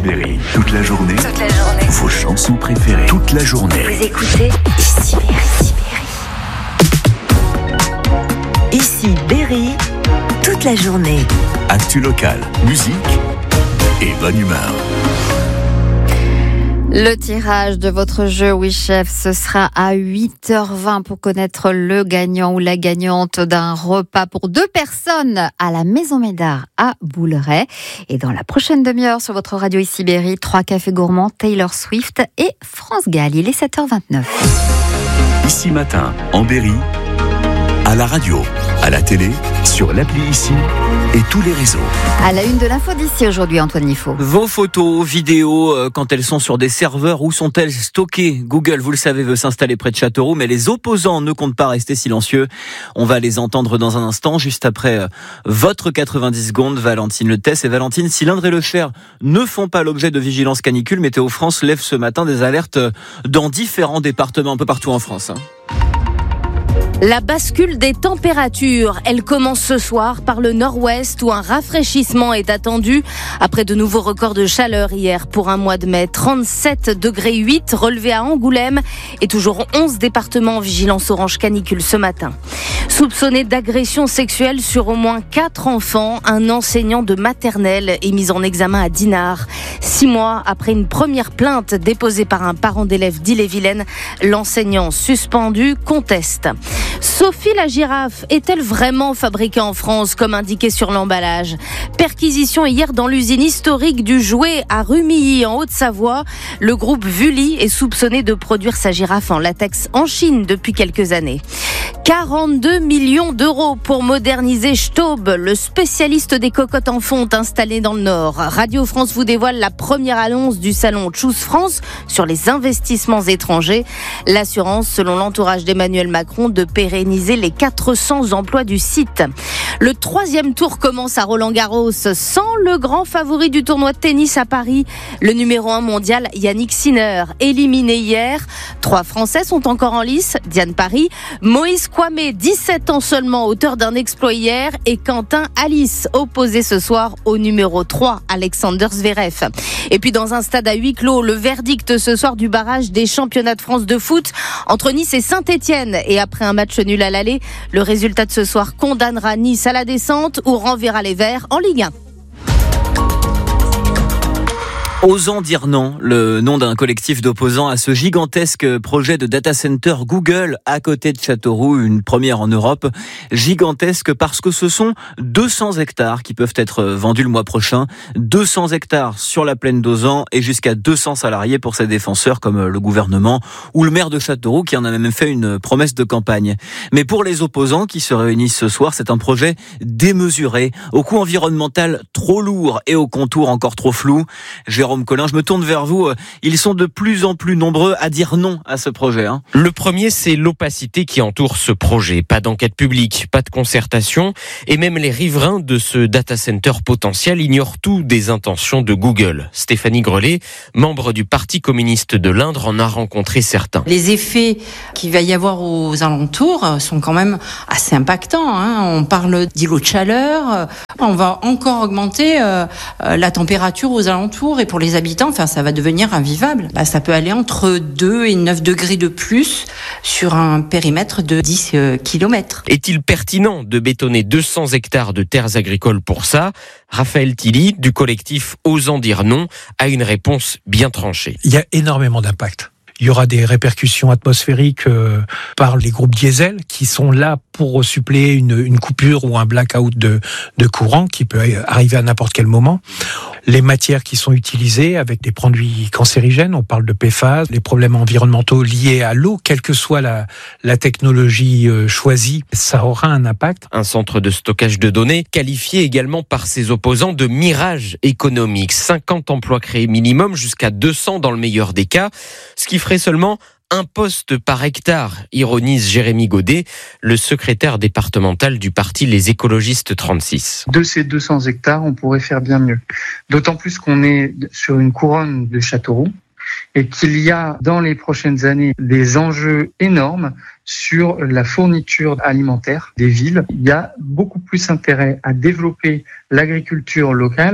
Berry. Toute la journée. Vos chansons préférées. Toute la journée. Vous écoutez Ici Berry. Ici Berry. Toute la journée. Actu locale, musique et bonne humeur. Le tirage de votre jeu Oui Chef, ce sera à 8h20 pour connaître le gagnant ou la gagnante d'un repas pour 2 personnes à la Maison Médard à Bouleret. Et dans la prochaine demi-heure sur votre radio Ici Berry, 3 cafés gourmands, Taylor Swift et France Gall. Il est 7h29. Ici Matin, en Berry, à la radio, à la télé, sur l'appli Ici et tous les réseaux. À la une de l'info d'ici aujourd'hui, Antoine Nifo. Vos photos, vidéos, quand elles sont sur des serveurs, où sont-elles stockées ? Google, vous le savez, veut s'installer près de Châteauroux, mais les opposants ne comptent pas rester silencieux. On va les entendre dans un instant, juste après votre 90 secondes, Valentine Le Tess. Et Valentine, si l'Indre et le Cher ne font pas l'objet de vigilance canicule, Météo France lève ce matin des alertes dans différents départements, un peu partout en France. La bascule des températures, elle commence ce soir par le nord-ouest où un rafraîchissement est attendu après de nouveaux records de chaleur hier pour un mois de mai. 37,8 degrés relevés à Angoulême et toujours 11 départements en vigilance orange canicule ce matin. Soupçonné d'agression sexuelle sur au moins 4 enfants, un enseignant de maternelle est mis en examen à Dinard. 6 mois après une première plainte déposée par un parent d'élève d'Ille-et-Vilaine, l'enseignant suspendu conteste. Sophie la girafe est-elle vraiment fabriquée en France comme indiqué sur l'emballage ? Perquisition hier dans l'usine historique du jouet à Rumilly en Haute-Savoie. Le groupe Vully est soupçonné de produire sa girafe en latex en Chine depuis quelques années. 42 millions d'euros pour moderniser Staub, le spécialiste des cocottes en fonte installé dans le Nord. Radio France vous dévoile la première annonce du salon Choose France sur les investissements étrangers. L'assurance, selon l'entourage d'Emmanuel Macron, de pérenniser les 400 emplois du site. Le 3e tour commence à Roland-Garros sans le grand favori du tournoi de tennis à Paris. Le numéro 1 mondial, Yannick Sinner, éliminé hier. 3 Français sont encore en lice. Diane Paris, Moïse Kwame, 17 ans seulement, auteur d'un exploit hier, et Quentin Alice, opposé ce soir au numéro 3, Alexander Zverev. Et puis dans un stade à huis clos, le verdict ce soir du barrage des championnats de France de foot entre Nice et Saint-Etienne. Et après un match nul à l'aller, le résultat de ce soir condamnera Nice à la descente ou renverra les Verts en Ligue 1. Osant dire non, le nom d'un collectif d'opposants à ce gigantesque projet de data center Google à côté de Châteauroux, une première en Europe. Gigantesque parce que ce sont 200 hectares qui peuvent être vendus le mois prochain. 200 hectares sur la plaine d'Ozan et jusqu'à 200 salariés pour ses défenseurs comme le gouvernement ou le maire de Châteauroux qui en a même fait une promesse de campagne. Mais pour les opposants qui se réunissent ce soir, c'est un projet démesuré, au coût environnemental trop lourd et au contour encore trop flou. Jérôme Collin, je me tourne vers vous. Ils sont de plus en plus nombreux à dire non à ce projet. Le premier, c'est l'opacité qui entoure ce projet. Pas d'enquête publique, pas de concertation. Et même les riverains de ce data center potentiel ignorent tout des intentions de Google. Stéphanie Grelet, membre du Parti communiste de l'Indre, en a rencontré certains. Les effets qu'il va y avoir aux alentours sont quand même assez impactants. On parle d'îlots de chaleur. On va encore augmenter la température aux alentours et pour les habitants, ça va devenir invivable. Ça peut aller entre 2 et 9 degrés de plus sur un périmètre de 10 km. Est-il pertinent de bétonner 200 hectares de terres agricoles pour ça ? Raphaël Tilly, du collectif Osant dire non, a une réponse bien tranchée. Il y a énormément d'impact. Il y aura des répercussions atmosphériques par les groupes diesel qui sont là pour suppléer une coupure ou un blackout de courant qui peut arriver à n'importe quel moment. Les matières qui sont utilisées avec des produits cancérigènes, on parle de PFAS, les problèmes environnementaux liés à l'eau, quelle que soit la technologie choisie, ça aura un impact. Un centre de stockage de données qualifié également par ses opposants de mirage économique. 50 emplois créés minimum, jusqu'à 200 dans le meilleur des cas, ce qui ferait seulement un poste par hectare, ironise Jérémy Godet, le secrétaire départemental du parti Les Écologistes 36. De ces 200 hectares, on pourrait faire bien mieux. D'autant plus qu'on est sur une couronne de Châteauroux et qu'il y a dans les prochaines années des enjeux énormes sur la fourniture alimentaire des villes. Il y a beaucoup plus intérêt à développer l'agriculture locale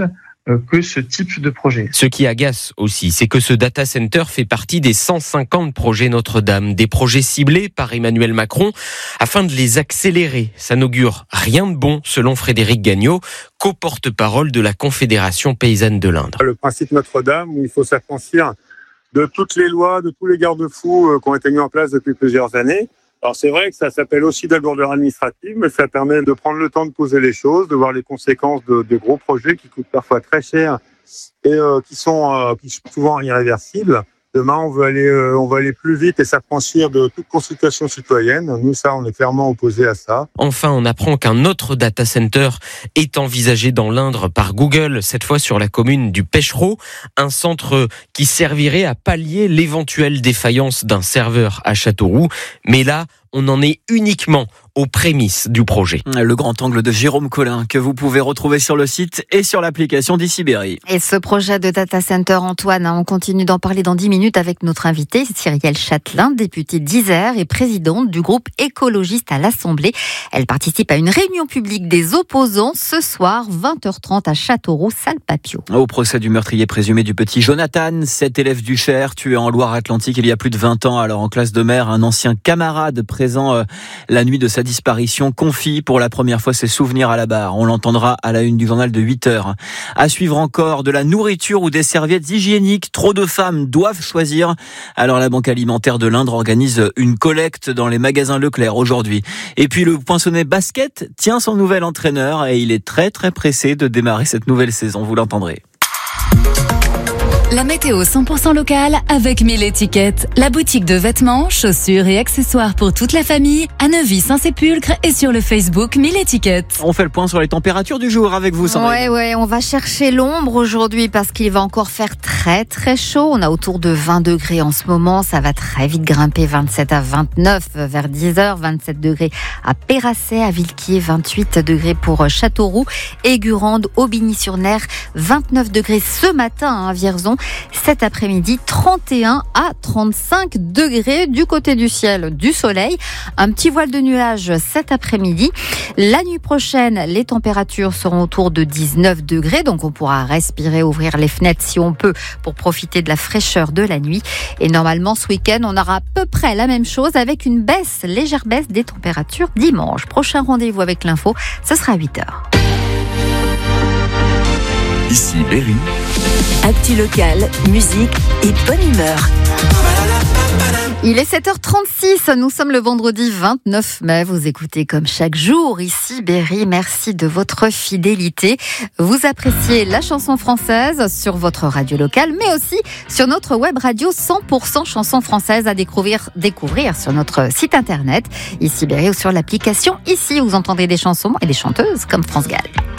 que ce type de projet. Ce qui agace aussi, c'est que ce data center fait partie des 150 projets Notre-Dame, des projets ciblés par Emmanuel Macron afin de les accélérer. Ça n'augure rien de bon, selon Frédéric Gagnon, co-porte-parole de la Confédération paysanne de l'Indre. Le principe Notre-Dame, où il faut s'affranchir de toutes les lois, de tous les garde-fous qui ont été mis en place depuis plusieurs années. Alors c'est vrai que ça s'appelle aussi de la lourdeur administrative, mais ça permet de prendre le temps de poser les choses, de voir les conséquences de gros projets qui coûtent parfois très cher et qui sont souvent irréversibles. Demain, on veut aller plus vite et s'affranchir de toute consultation citoyenne. Nous, ça, on est clairement opposés à ça. Enfin, on apprend qu'un autre data center est envisagé dans l'Indre par Google, cette fois sur la commune du Pêchereau, un centre qui servirait à pallier l'éventuelle défaillance d'un serveur à Châteauroux. Mais là, on en est uniquement aux prémices du projet. Le grand angle de Jérôme Collin que vous pouvez retrouver sur le site et sur l'application d'Ici Berry. Et ce projet de data center, Antoine, on continue d'en parler dans 10 minutes avec notre invité, Cyrielle Châtelain, députée d'Isère et présidente du groupe écologiste à l'Assemblée. Elle participe à une réunion publique des opposants ce soir, 20h30 à Châteauroux, salle Papio. Au procès du meurtrier présumé du petit Jonathan, 7 élèves du Cher tués en Loire-Atlantique il y a plus de 20 ans, alors en classe de mer, un ancien camarade présent la nuit de sa disparition confie pour la première fois ses souvenirs à la barre. On l'entendra à la une du journal de 8h. À suivre encore de la nourriture ou des serviettes hygiéniques. Trop de femmes doivent choisir. Alors la Banque alimentaire de l'Indre organise une collecte dans les magasins Leclerc aujourd'hui. Et puis le Poinçonnet basket tient son nouvel entraîneur et il est très pressé de démarrer cette nouvelle saison. Vous l'entendrez. La météo 100% locale avec 1000 étiquettes. La boutique de vêtements, chaussures et accessoires pour toute la famille à Neuvy-Saint-Sépulcre et sur le Facebook 1000 étiquettes. On fait le point sur les températures du jour avec vous, Sandrine. Ouais, on va chercher l'ombre aujourd'hui parce qu'il va encore faire très chaud. On a autour de 20 degrés en ce moment. Ça va très vite grimper, 27 à 29 vers 10h, 27 degrés à Pérasset, à Villequier, 28 degrés pour Châteauroux, Aigurande, Aubigny-sur-Ner, 29 degrés ce matin à Vierzon. Cet après-midi, 31 à 35 degrés du côté du ciel, du soleil. Un petit voile de nuages cet après-midi. La nuit prochaine, les températures seront autour de 19 degrés. Donc on pourra respirer, ouvrir les fenêtres si on peut pour profiter de la fraîcheur de la nuit. Et normalement, ce week-end, on aura à peu près la même chose avec une légère baisse des températures dimanche. Prochain rendez-vous avec l'info, ce sera à 8h. Ici Berry. Actu locale, musique et bonne humeur. Il est 7h36, nous sommes le vendredi 29 mai. Vous écoutez comme chaque jour ici Berry. Merci de votre fidélité. Vous appréciez la chanson française sur votre radio locale, mais aussi sur notre web radio 100% chansons françaises à découvrir sur notre site internet Ici Berry ou sur l'application Ici. Vous entendez des chansons et des chanteuses comme France Gall.